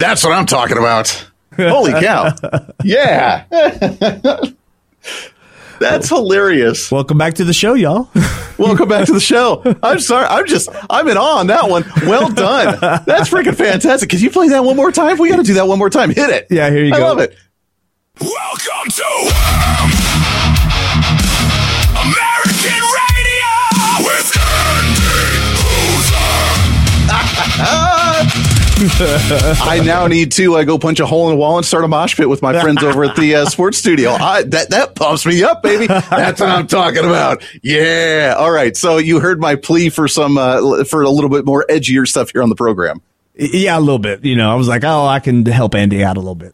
That's what I'm talking about. Holy cow. Yeah. That's hilarious. Welcome back to the show, y'all. Welcome back to the show. I'm sorry. I'm in awe on that one. Well done. That's freaking fantastic. Can you play that one more time? We got to do that one more time. Hit it. Yeah, here you go. I love it. Welcome to American Radio with Andy I now need to go punch a hole in the wall and start a mosh pit with my friends over at the sports studio. That pumps me up, baby. That's what I'm talking about. Yeah. All right. So you heard my plea for some for a little bit more edgier stuff here on the program. Yeah, a little bit. I was like, I can help Andy out a little bit.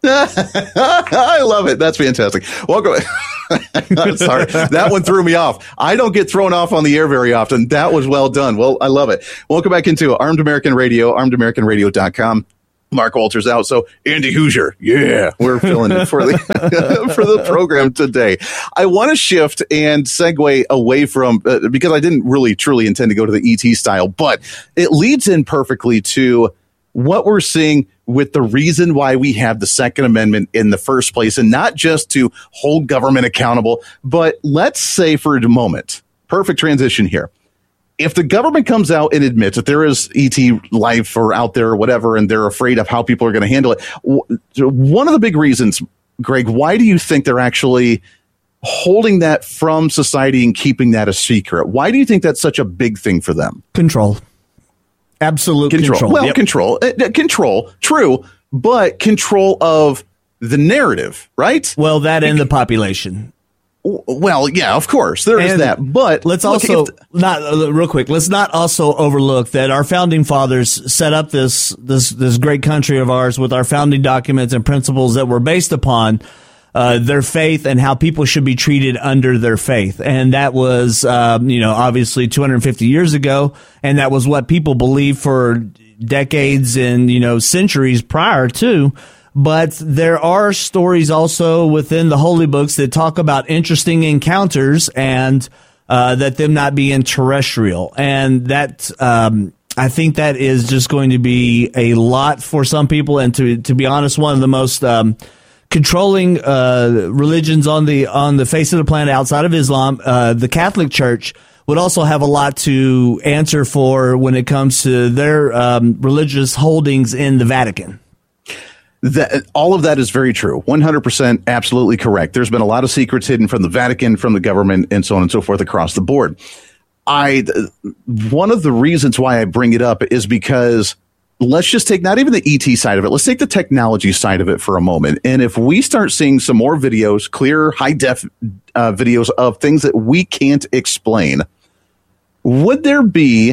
I love it. That's fantastic. Welcome. Sorry, that one threw me off. I don't get thrown off on the air very often. That was well done. Well, I love it. Welcome back into Armed American Radio, armedamericanradio.com. Mark Walters out. So Andy Hoosier. Yeah, we're filling it for the for the program today. I want to shift and segue away from because I didn't really truly intend to go to the ET style, but it leads in perfectly to what we're seeing with the reason why we have the Second Amendment in the first place, and not just to hold government accountable, but let's say for a moment, perfect transition here. If the government comes out and admits that there is ET life or out there or whatever, and they're afraid of how people are going to handle it, one of the big reasons, Greg, why do you think they're actually holding that from society and keeping that a secret? Why do you think that's such a big thing for them? Control. Absolute control. Well, control, true, but control of the narrative, right? Well, that and the population. Well, yeah, of course there is that, but let's also real quick. Let's not also overlook that our founding fathers set up this great country of ours with our founding documents and principles that were based upon their faith and how people should be treated under their faith. And that was, obviously 250 years ago. And that was what people believed for decades and, centuries prior to. But there are stories also within the holy books that talk about interesting encounters and that them not being terrestrial. And that I think that is just going to be a lot for some people. And to be honest, one of the most controlling religions on the face of the planet outside of Islam, the Catholic Church, would also have a lot to answer for when it comes to their religious holdings in the Vatican. All of that is very true. 100% absolutely correct. There's been a lot of secrets hidden from the Vatican, from the government, and so on and so forth across the board. One of the reasons why I bring it up is because let's just take not even the ET side of it. Let's take the technology side of it for a moment. And if we start seeing some more videos, clear, high-def videos of things that we can't explain, would there be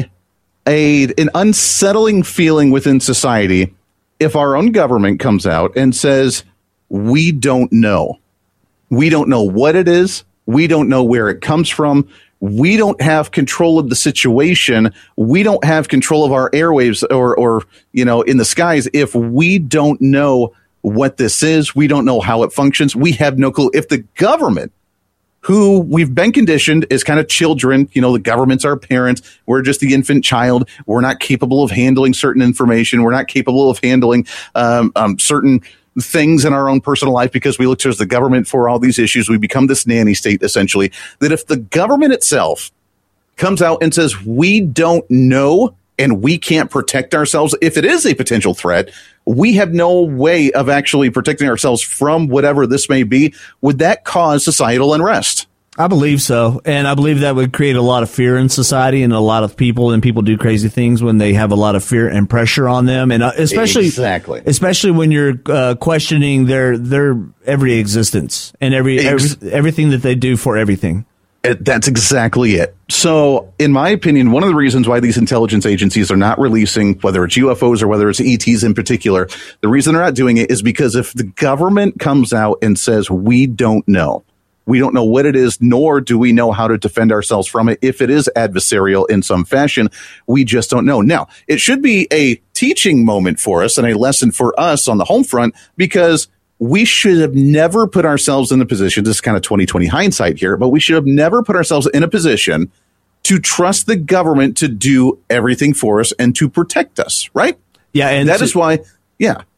an unsettling feeling within society if our own government comes out and says, we don't know? We don't know what it is. We don't know where it comes from. We don't have control of the situation. We don't have control of our airwaves or in the skies. If we don't know what this is, we don't know how it functions. We have no clue. If the government, who we've been conditioned is kind of children, the government's our parents. We're just the infant child. We're not capable of handling certain information. We're not capable of handling certain things in our own personal life because we look towards the government for all these issues. We become this nanny state, essentially, that if the government itself comes out and says, we don't know and we can't protect ourselves, if it is a potential threat, we have no way of actually protecting ourselves from whatever this may be, would that cause societal unrest? I believe so. And I believe that would create a lot of fear in society, and a lot of people do crazy things when they have a lot of fear and pressure on them. And especially when you're questioning their every existence and everything that they do for everything. That's exactly it. So, in my opinion, one of the reasons why these intelligence agencies are not releasing, whether it's UFOs or whether it's ETs in particular, the reason they're not doing it is because if the government comes out and says, we don't know what it is, nor do we know how to defend ourselves from it. If it is adversarial in some fashion, we just don't know. Now, it should be a teaching moment for us and a lesson for us on the home front, because we should have never put ourselves in the position, this is kind of 2020 hindsight here, but we should have never put ourselves in a position to trust the government to do everything for us and to protect us, right? Yeah. And that is why, yeah.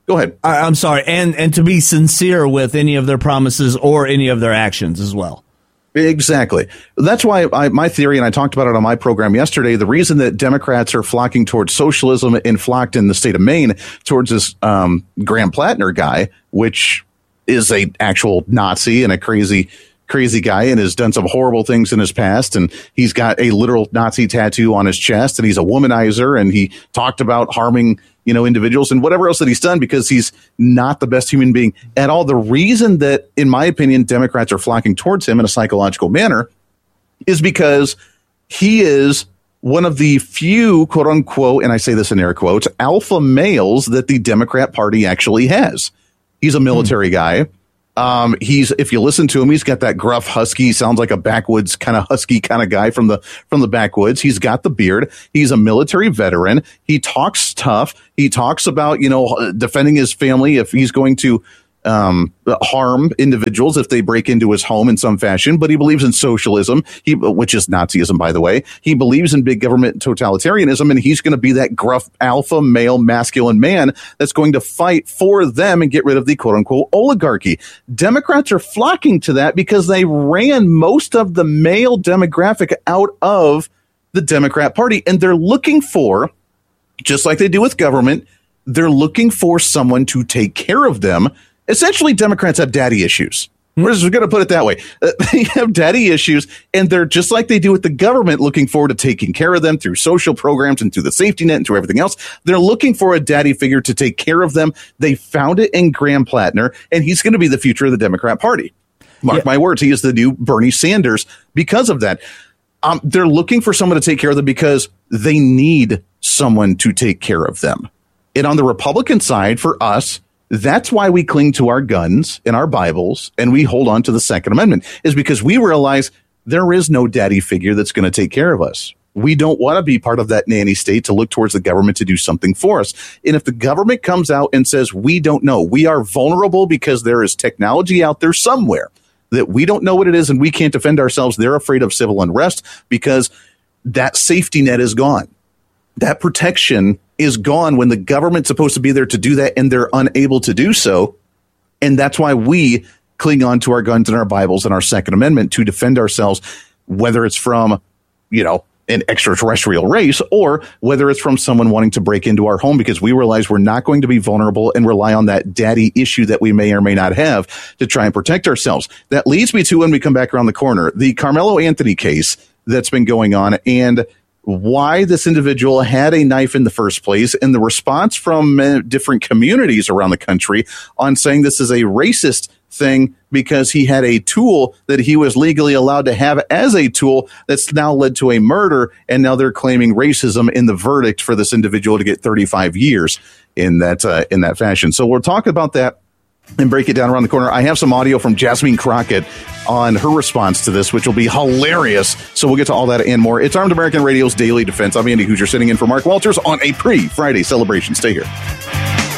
Go ahead. I'm sorry, and to be sincere with any of their promises or any of their actions as well. Exactly. That's why my theory, and I talked about it on my program yesterday, the reason that Democrats are flocking towards socialism and flocked in the state of Maine towards this Graham Plattner guy, which is a actual Nazi and a crazy guy and has done some horrible things in his past. And he's got a literal Nazi tattoo on his chest, and he's a womanizer, and he talked about harming individuals and whatever else that he's done because he's not the best human being at all. The reason that, in my opinion, Democrats are flocking towards him in a psychological manner is because he is one of the few, quote unquote, and I say this in air quotes, alpha males that the Democrat Party actually has. He's a military guy. If you listen to him, he's got that gruff, husky, sounds like a backwoods kind of husky kind of guy from the backwoods. He's got the beard. He's a military veteran. He talks tough. He talks about, defending his family if he's going to harm individuals if they break into his home in some fashion, but he believes in socialism, which is Nazism, by the way. He believes in big government totalitarianism, and he's going to be that gruff alpha male masculine man that's going to fight for them and get rid of the quote unquote oligarchy. Democrats are flocking to that because they ran most of the male demographic out of the Democrat Party, and they're looking for, just like they do with government, they're looking for someone to take care of them. Essentially, Democrats have daddy issues. We're just going to put it that way. They have daddy issues, and they're just like they do with the government, looking forward to taking care of them through social programs and through the safety net and through everything else. They're looking for a daddy figure to take care of them. They found it in Graham Plattner, and he's going to be the future of the Democrat Party. Mark my words, he is the new Bernie Sanders because of that. They're looking for someone to take care of them because they need someone to take care of them. And on the Republican side, for us, that's why we cling to our guns and our Bibles and we hold on to the Second Amendment, is because we realize there is no daddy figure that's going to take care of us. We don't want to be part of that nanny state to look towards the government to do something for us. And if the government comes out and says, we don't know, we are vulnerable because there is technology out there somewhere that we don't know what it is and we can't defend ourselves, they're afraid of civil unrest because that safety net is gone. That protection is gone when the government's supposed to be there to do that and they're unable to do so. And that's why we cling on to our guns and our Bibles and our Second Amendment to defend ourselves, whether it's from, an extraterrestrial race or whether it's from someone wanting to break into our home, because we realize we're not going to be vulnerable and rely on that daddy issue that we may or may not have to try and protect ourselves. That leads me to, when we come back around the corner, the Carmelo Anthony case that's been going on and why this individual had a knife in the first place, and the response from different communities around the country on saying this is a racist thing because he had a tool that he was legally allowed to have as a tool that's now led to a murder, and now they're claiming racism in the verdict for this individual to get 35 years in that fashion. So we'll talk about that and break it down around the corner. I have some audio from Jasmine Crockett on her response to this, which will be hilarious. So we'll get to all that and more. It's Armed American Radio's Daily Defense. I'm Andy Hoosier, sitting in for Mark Walters on a pre-Friday celebration. Stay here.